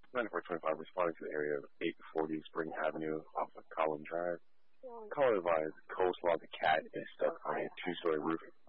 9425 responding to the area of 840 Spring Avenue off of Collin Drive. Caller advised coleslaw the cat is stuck on a two-story roof